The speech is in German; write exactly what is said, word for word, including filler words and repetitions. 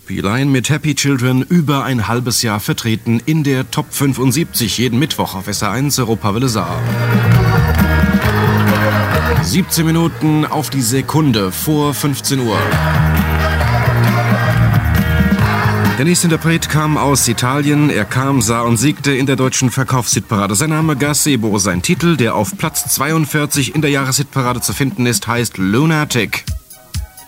Beispiel ein mit Happy Children über ein halbes Jahr vertreten in der Top fünfundsiebzig jeden Mittwoch auf S R eins Europawelle Saar. siebzehn Minuten auf die Sekunde vor fünfzehn Uhr. Der nächste Interpret kam aus Italien. Er kam, sah und siegte in der deutschen Verkaufshitparade. Sein Name Gazebo. Sein Titel, der auf Platz zweiundvierzig in der Jahreshitparade zu finden ist, heißt Lunatic.